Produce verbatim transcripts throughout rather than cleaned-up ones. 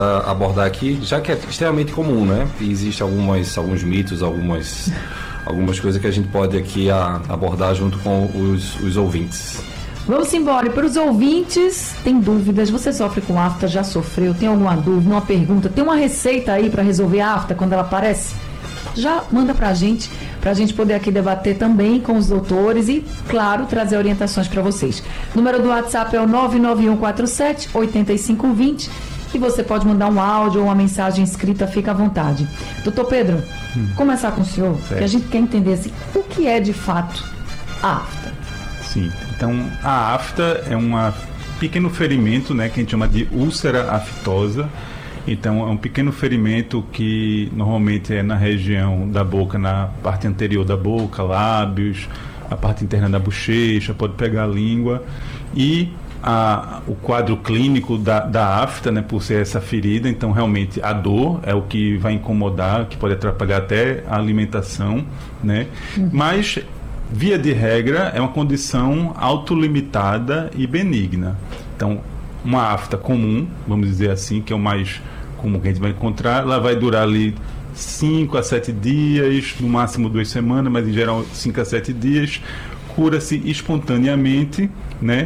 abordar aqui, já que é extremamente comum, né? E existe algumas, alguns mitos, algumas, algumas coisas que a gente pode aqui a, abordar junto com os, os ouvintes. Vamos embora. E para os ouvintes, tem dúvidas? Você sofre com afta? Já sofreu? Tem alguma dúvida, uma pergunta? Tem uma receita aí para resolver a afta quando ela aparece? Já manda para a gente, para a gente poder aqui debater também com os doutores e, claro, trazer orientações para vocês. O número do WhatsApp é o nove nove um quatro sete oito cinco dois zero e você pode mandar um áudio ou uma mensagem escrita, fica à vontade. Doutor Pedro, hum. começar com o senhor, certo. Que a gente quer entender assim, o que é de fato a afta. Sim, então a afta é um pequeno ferimento, né, que a gente chama de úlcera aftosa. Então é um pequeno ferimento que normalmente é na região da boca, na parte anterior da boca, lábios, a parte interna da bochecha, pode pegar a língua. E a, o quadro clínico da, da afta, né, por ser essa ferida, então realmente a dor é o que vai incomodar, que pode atrapalhar até a alimentação, né? Uhum. Mas, via de regra, é uma condição autolimitada e benigna. Então, uma afta comum, vamos dizer assim, que é o mais comum que a gente vai encontrar, ela vai durar ali cinco a sete dias, no máximo duas semanas, mas em geral cinco a sete dias, cura-se espontaneamente, né?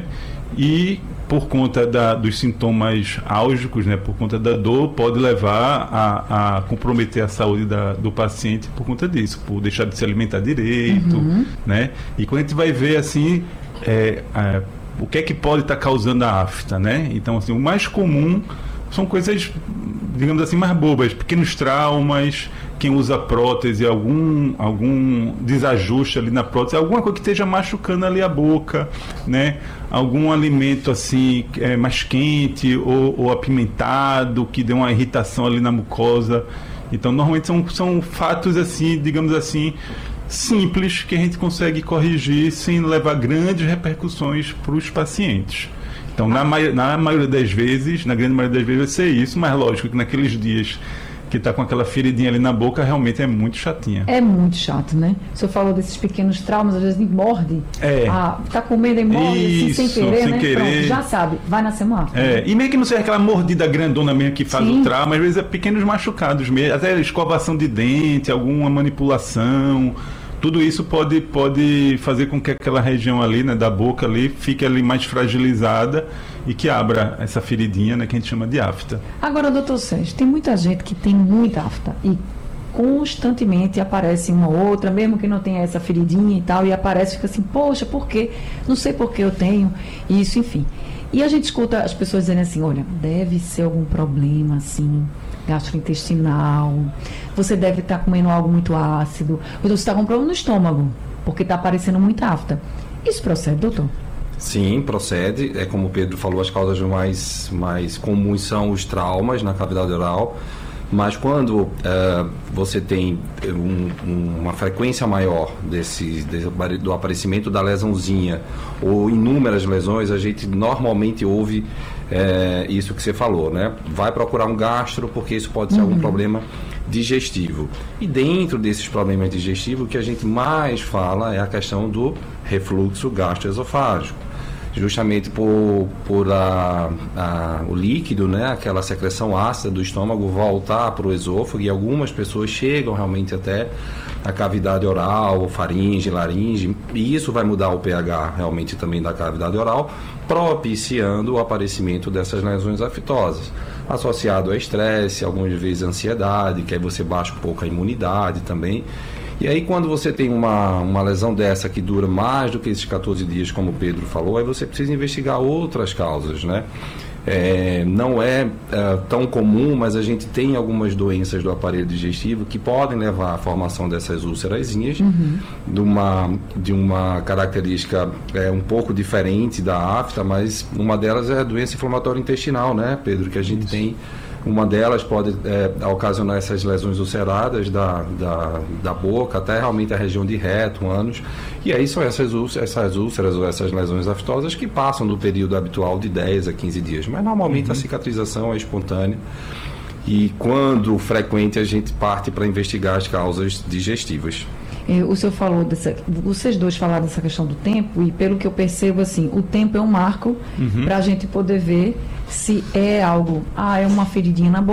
E por conta da, dos sintomas álgicos, né, por conta da dor, pode levar a, a comprometer a saúde da, do paciente por conta disso, por deixar de se alimentar direito, uhum. né? E quando a gente vai ver assim, é, é, o que é que pode estar causando a afta, né? Então, assim, o mais comum são coisas, digamos assim, mais bobas, pequenos traumas, quem usa prótese, algum, algum desajuste ali na prótese, alguma coisa que esteja machucando ali a boca, né? Algum alimento assim, é, mais quente ou, ou apimentado, que dê uma irritação ali na mucosa. Então, normalmente são, são fatos assim, digamos assim, simples, que a gente consegue corrigir sem levar grandes repercussões para os pacientes. Então, na, na maioria das vezes, na grande maioria das vezes vai ser isso, mas lógico que naqueles dias que está com aquela feridinha ali na boca, realmente é muito chatinha. É muito chato, né? O senhor falou desses pequenos traumas, às vezes morde. É. Ah, tá comendo e morde isso, assim, sem querer, sem né? querer. Pronto, já sabe, vai nascer uma afta. É, e meio que não seja aquela mordida grandona mesmo que faz Sim. o trauma, às vezes é pequenos machucados mesmo, até escovação de dente, alguma manipulação. Tudo isso pode, pode fazer com que aquela região ali, né, da boca ali, fique ali mais fragilizada e que abra essa feridinha, né, que a gente chama de afta. Agora, doutor Sérgio, tem muita gente que tem muita afta e constantemente aparece uma outra, mesmo que não tenha essa feridinha e tal, e aparece e fica assim, poxa, por quê? Não sei por que eu tenho isso, enfim. E a gente escuta as pessoas dizendo assim, olha, deve ser algum problema, assim, gastrointestinal, você deve estar comendo algo muito ácido, ou você está com um problema no estômago, porque está aparecendo muita afta. Isso procede, doutor? Sim, procede. É como o Pedro falou, as causas mais, mais comuns são os traumas na cavidade oral, mas quando uh, você tem um, um, uma frequência maior desse, desse, do aparecimento da lesãozinha ou inúmeras lesões, a gente normalmente ouve é, isso que você falou, né? Vai procurar um gastro, porque isso pode ser uhum. algum problema digestivo. E dentro desses problemas digestivos, o que a gente mais fala é a questão do refluxo gastroesofágico. Justamente por, por a, a, o líquido, né, aquela secreção ácida do estômago voltar para o esôfago, e algumas pessoas chegam realmente até a cavidade oral, faringe, laringe, e isso vai mudar o pH realmente também da cavidade oral, propiciando o aparecimento dessas lesões afitosas, associado a estresse, algumas vezes ansiedade, que aí você baixa um pouco a imunidade também. E aí quando você tem uma, uma lesão dessa que dura mais do que esses quatorze dias, como o Pedro falou, aí você precisa investigar outras causas, né? É, não é, é tão comum, mas a gente tem algumas doenças do aparelho digestivo que podem levar à formação dessas úlcerazinhas, uhum. de, uma, de uma característica é, um pouco diferente da afta, mas uma delas é a doença inflamatória intestinal, né, Pedro? Que a gente Isso. tem. Uma delas pode é, ocasionar essas lesões ulceradas da, da, da boca, até realmente a região de reto, ânus. E aí são essas úlceras, essas úlceras ou essas lesões afitosas que passam do período habitual de dez a quinze dias. Mas normalmente uhum. a cicatrização é espontânea. E quando frequente, a gente parte para investigar as causas digestivas. O senhor falou dessa, vocês dois falaram dessa questão do tempo, e pelo que eu percebo, assim, o tempo é um marco uhum. para a gente poder ver se é algo, ah, é uma feridinha na boca.